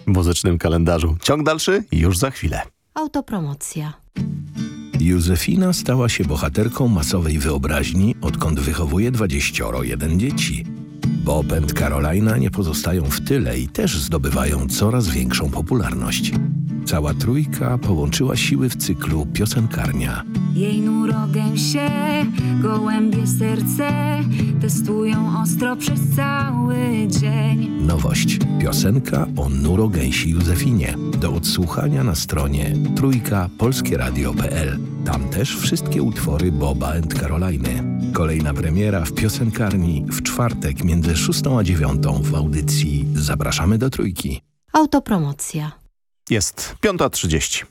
muzycznym kalendarzu. Ciąg dalszy już za chwilę. Autopromocja. Józefina stała się bohaterką masowej wyobraźni, odkąd wychowuje 21 dzieci. Bob and Carolina nie pozostają w tyle i też zdobywają coraz większą popularność. Cała trójka połączyła siły w cyklu Piosenkarnia. Jej nurogęsie, gołębie serce testują ostro przez cały dzień. Nowość. Piosenka o nurogęsi Józefinie. Do odsłuchania na stronie trójkapolskieradio.pl. Tam też wszystkie utwory Boba and Caroliny. Kolejna premiera w Piosenkarni w czwartek między 6 a 9 w audycji Zapraszamy do Trójki. Autopromocja. Jest 5:30.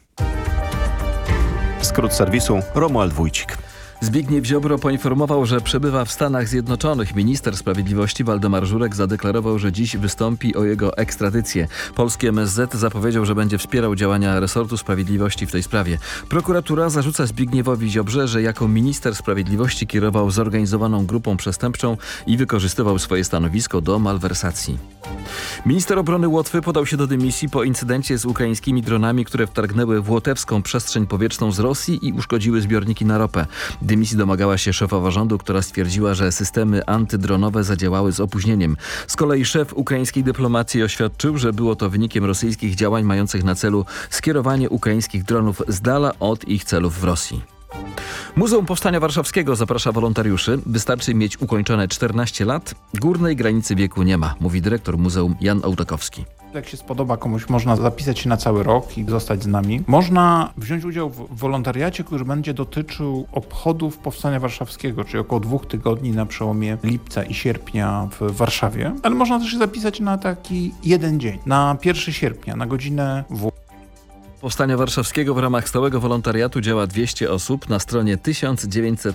Skrót serwisu Romuald Wójcik. Zbigniew Ziobro poinformował, że przebywa w Stanach Zjednoczonych. Minister Sprawiedliwości Waldemar Żurek zadeklarował, że dziś wystąpi o jego ekstradycję. Polski MSZ zapowiedział, że będzie wspierał działania resortu sprawiedliwości w tej sprawie. Prokuratura zarzuca Zbigniewowi Ziobrze, że jako minister sprawiedliwości kierował zorganizowaną grupą przestępczą i wykorzystywał swoje stanowisko do malwersacji. Minister obrony Łotwy podał się do dymisji po incydencie z ukraińskimi dronami, które wtargnęły w łotewską przestrzeń powietrzną z Rosji i uszkodziły zbiorniki na ropę. Dymisji domagała się szefowa rządu, która stwierdziła, że systemy antydronowe zadziałały z opóźnieniem. Z kolei szef ukraińskiej dyplomacji oświadczył, że było to wynikiem rosyjskich działań mających na celu skierowanie ukraińskich dronów z dala od ich celów w Rosji. Muzeum Powstania Warszawskiego zaprasza wolontariuszy. Wystarczy mieć ukończone 14 lat. Górnej granicy wieku nie ma, mówi dyrektor muzeum Jan Ołtakowski. Jak się spodoba komuś, można zapisać się na cały rok i zostać z nami. Można wziąć udział w wolontariacie, który będzie dotyczył obchodów Powstania Warszawskiego, czyli około 2 tygodni na przełomie lipca i sierpnia w Warszawie. Ale można też się zapisać na taki jeden dzień, na 1 sierpnia, na godzinę Powstania Warszawskiego w ramach stałego wolontariatu działa 200 osób. Na stronie 1900